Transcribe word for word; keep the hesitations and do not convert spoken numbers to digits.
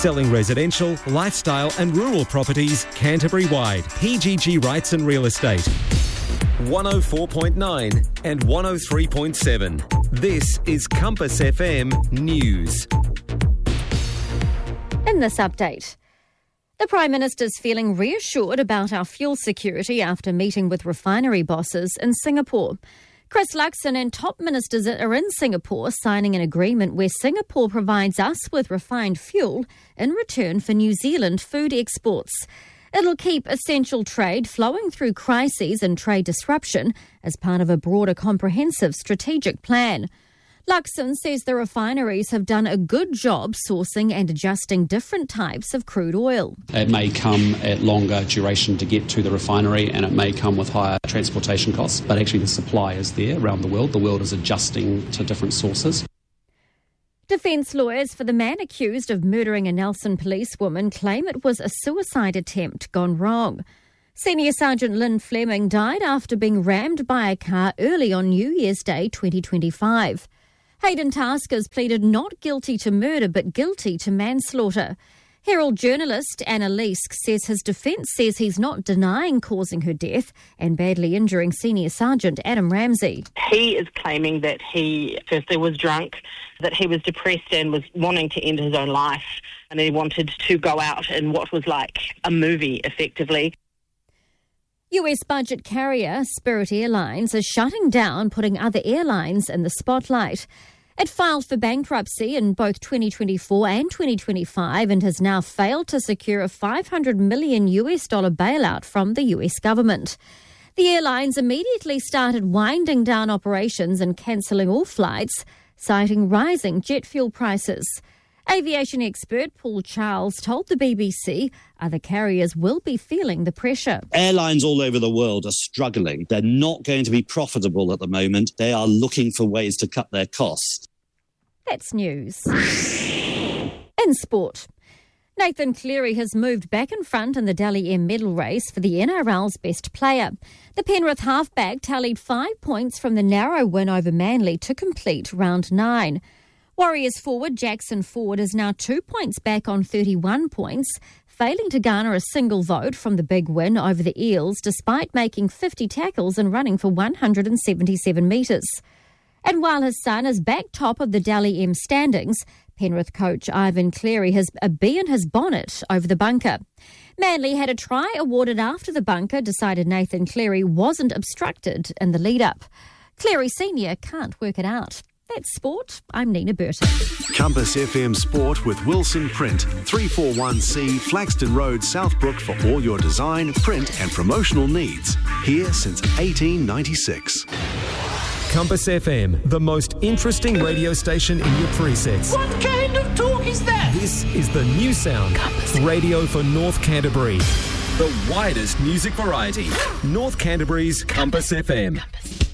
Selling residential, lifestyle and rural properties Canterbury-wide. P G G Rights and Real Estate. one oh four point nine and one oh three point seven. This is Compass F M News. In this update, the Prime Minister's feeling reassured about our fuel security after meeting with refinery bosses in Singapore. Chris Luxon and top ministers are in Singapore signing an agreement where Singapore provides us with refined fuel in return for New Zealand food exports. It'll keep essential trade flowing through crises and trade disruption as part of a broader comprehensive strategic plan. Luxon says the refineries have done a good job sourcing and adjusting different types of crude oil. It may come at longer duration to get to the refinery and it may come with higher transportation costs, but actually the supply is there around the world. The world is adjusting to different sources. Defence lawyers for the man accused of murdering a Nelson policewoman claim it was a suicide attempt gone wrong. Senior Sergeant Lynn Fleming died after being rammed by a car early on New Year's Day twenty twenty-five. Hayden Taskers pleaded not guilty to murder but guilty to manslaughter. Herald journalist Anna Leask says his defence says he's not denying causing her death and badly injuring Senior Sergeant Adam Ramsey. He is claiming that he firstly was drunk, that he was depressed and was wanting to end his own life, and he wanted to go out in what was like a movie, effectively. U S budget carrier Spirit Airlines is shutting down, putting other airlines in the spotlight. It filed for bankruptcy in both twenty twenty-four and twenty twenty-five and has now failed to secure a five hundred million U S dollar bailout from the U S government. The airlines immediately started winding down operations and cancelling all flights, citing rising jet fuel prices. Aviation expert Paul Charles told the B B C other carriers will be feeling the pressure. Airlines all over the world are struggling. They're not going to be profitable at the moment. They are looking for ways to cut their costs. That's news. In sport, Nathan Cleary has moved back in front in the Dally M medal race for the N R L's best player. The Penrith halfback tallied five points from the narrow win over Manly to complete round nine. Warriors forward Jackson Ford is now two points back on thirty-one points, failing to garner a single vote from the big win over the Eels despite making fifty tackles and running for one hundred seventy-seven metres. And while his son is back top of the Dally M standings, Penrith coach Ivan Cleary has a bee in his bonnet over the bunker. Manly had a try awarded after the bunker decided Nathan Cleary wasn't obstructed in the lead-up. Cleary Senior can't work it out. That's sport. I'm Nina Burton. Compass F M Sport with Wilson Print, three forty-one C, Flaxton Road, Southbrook for all your design, print and promotional needs. Here since eighteen ninety-six. Compass F M, the most interesting radio station in your presets. What kind of talk is that? This is the new sound. Compass Radio for North Canterbury. The widest music variety. North Canterbury's Compass F M. Compass.